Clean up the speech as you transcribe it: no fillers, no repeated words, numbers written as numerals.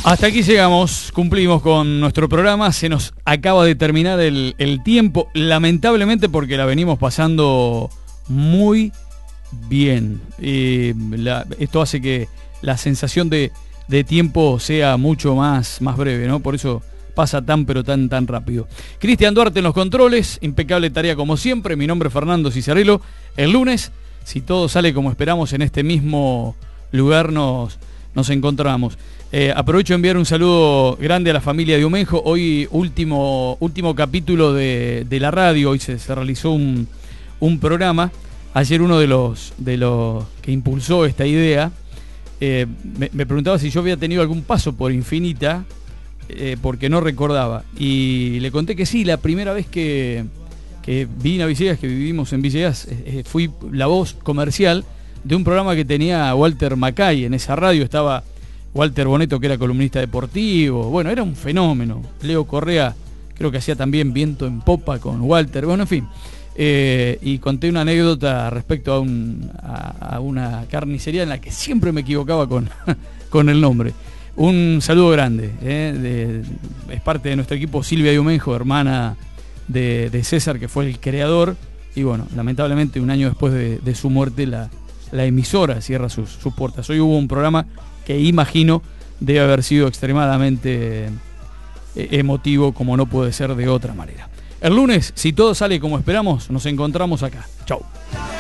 Hasta aquí llegamos, cumplimos con nuestro programa, se nos acaba de terminar el tiempo, lamentablemente porque la venimos pasando muy bien. Esto hace que la sensación de tiempo sea mucho más breve, ¿no? Por eso pasa tan rápido. Cristian Duarte en los controles, impecable tarea como siempre. Mi nombre es Fernando Cicerello. El lunes, si todo sale como esperamos, en este mismo lugar nos encontramos. Aprovecho de enviar un saludo grande a la familia de Umenjo. Hoy último capítulo de la radio. Hoy se realizó un programa. Ayer uno de los que impulsó esta idea me preguntaba si yo había tenido algún paso por Infinita, porque no recordaba. Y le conté que sí, la primera vez que vine a Villegas, que vivimos en Villegas, fui la voz comercial de un programa que tenía Walter Macay. En esa radio estaba Walter Boneto, que era columnista deportivo. Bueno, era un fenómeno. Leo Correa, creo que hacía también Viento en Popa con Walter. Bueno, en fin. Y conté una anécdota respecto a una carnicería en la que siempre me equivocaba con el nombre. Un saludo grande. Es parte de nuestro equipo Silvia Yumenjo, hermana de César, que fue el creador. Y bueno, lamentablemente un año después de su muerte la emisora cierra sus puertas. Hoy hubo un programa que imagino debe haber sido extremadamente emotivo, como no puede ser de otra manera. El lunes, si todo sale como esperamos, nos encontramos acá. Chau.